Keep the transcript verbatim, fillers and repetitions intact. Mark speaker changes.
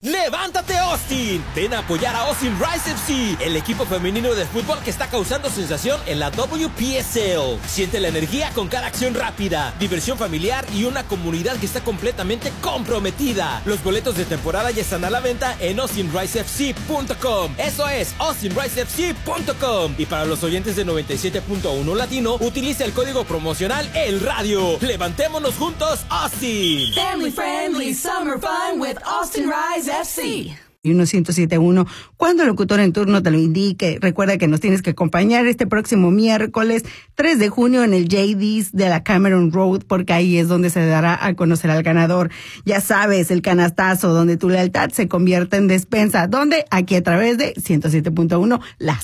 Speaker 1: ¡Levántate, Austin! Ven a apoyar a Austin Rise F C, el equipo femenino de fútbol que está causando sensación en la W P S L. Siente la energía con cada acción rápida, diversión familiar y una comunidad que está completamente comprometida. Los boletos de temporada ya están a la venta en austin rise f c punto com. Eso es, austin rise f c punto com. Y para los oyentes de noventa y siete punto uno Latino, utiliza el código promocional El Radio. ¡Levantémonos juntos, Austin!
Speaker 2: Family friendly summer fun with Austin Rise F C.
Speaker 3: Y uno ciento siete punto uno, cuando el locutor en turno te lo indique. Recuerda que nos tienes que acompañar este próximo miércoles tres de junio en el J D's de la Cameron Road, porque ahí es donde se dará a conocer al ganador. Ya sabes, el canastazo donde tu lealtad se convierte en despensa. ¿Dónde? Aquí a través de ciento siete punto uno, La